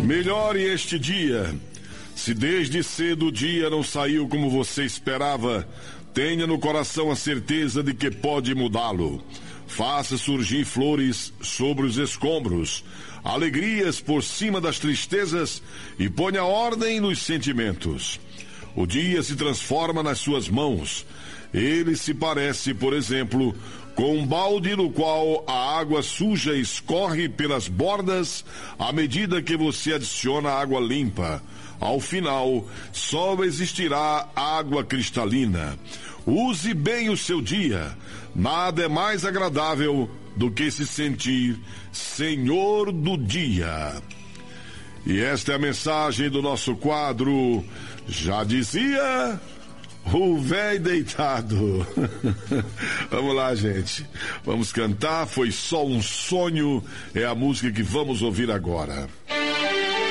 Melhore este dia. Se desde cedo o dia não saiu como você esperava, tenha no coração a certeza de que pode mudá-lo. Faça surgir flores sobre os escombros, alegrias por cima das tristezas e ponha ordem nos sentimentos. O dia se transforma nas suas mãos. Ele se parece, por exemplo, com um balde no qual a água suja escorre pelas bordas à medida que você adiciona água limpa. Ao final, só existirá água cristalina. Use bem o seu dia. Nada é mais agradável do que se sentir senhor do dia. E esta é a mensagem do nosso quadro Já Dizia o Véi Deitado. Vamos lá, gente. Vamos cantar. Foi só um sonho. É a música que vamos ouvir agora.